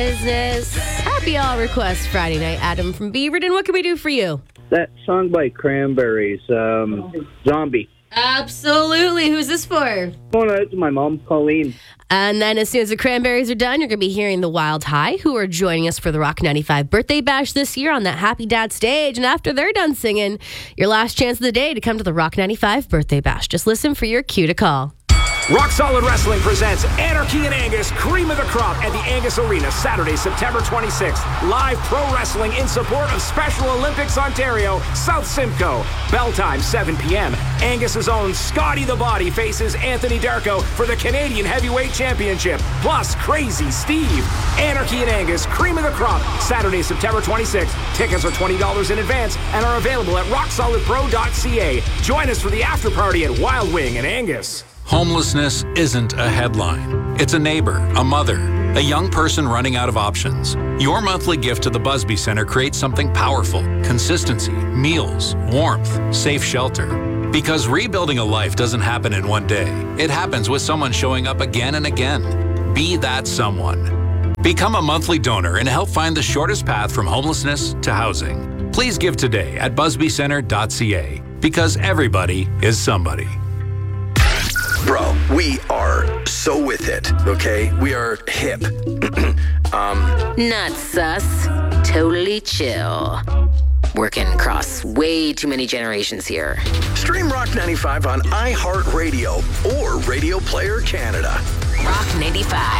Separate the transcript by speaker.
Speaker 1: business. Happy All Request Friday night. Adam from Beaverton, what can we do for you?
Speaker 2: That song by Cranberries, Zombie.
Speaker 1: Absolutely. Who's this for?
Speaker 2: Going out to my mom, Colleen.
Speaker 1: And then as soon as the Cranberries are done, you're going to be hearing the Wild High, who are joining us for the Rock 95 Birthday Bash this year on that Happy Dad stage. And after they're done singing, your last chance of the day to come to the Rock 95 Birthday Bash. Just listen for your cue to call.
Speaker 3: Rock Solid Wrestling presents Anarchy and Angus, Cream of the Crop at the Angus Arena, Saturday, September 26th. Live pro wrestling in support of Special Olympics Ontario, South Simcoe. Bell time, 7 p.m. Angus's own Scotty the Body faces Anthony Darko for the Canadian Heavyweight Championship. Plus, Crazy Steve. Anarchy and Angus, Cream of the Crop, Saturday, September 26th. Tickets are $20 in advance and are available at rocksolidpro.ca. Join us for the after party at Wild Wing in Angus.
Speaker 4: Homelessness isn't a headline. It's a neighbor, a mother, a young person running out of options. Your monthly gift to the Busby Center creates something powerful: consistency, meals, warmth, safe shelter. Because rebuilding a life doesn't happen in one day. It happens with someone showing up again and again. Be that someone. Become a monthly donor and help find the shortest path from homelessness to housing. Please give today at busbycenter.ca, because everybody is somebody.
Speaker 5: Bro, we are so with it, okay? We are hip.
Speaker 6: Not sus. Totally chill. Working across way too many generations here.
Speaker 5: Stream Rock 95 on iHeartRadio or Radio Player Canada.
Speaker 6: Rock 95.